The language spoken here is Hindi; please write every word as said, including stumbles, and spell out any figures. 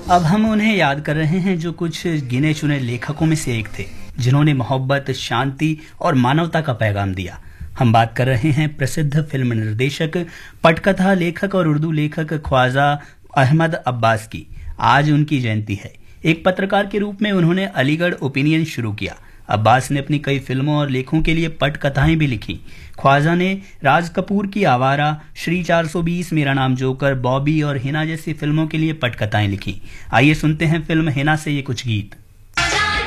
अब हम उन्हें याद कर रहे हैं जो कुछ गिने चुने लेखकों में से एक थे जिन्होंने मोहब्बत, शांति और मानवता का पैगाम दिया। हम बात कर रहे हैं प्रसिद्ध फिल्म निर्देशक, पटकथा लेखक और उर्दू लेखक ख्वाजा अहमद अब्बास की। आज उनकी जयंती है। एक पत्रकार के रूप में उन्होंने अलीगढ़ ओपिनियन शुरू किया। अब्बास ने अपनी कई फिल्मों और लेखों के लिए पटकथाएं भी लिखी। ख्वाजा ने राज कपूर की आवारा, श्री चार सौ बीस, मेरा नाम जोकर, बॉबी और हिना जैसी फिल्मों के लिए पटकथाएं लिखी। आइए सुनते हैं फिल्म हिना से ये कुछ गीत।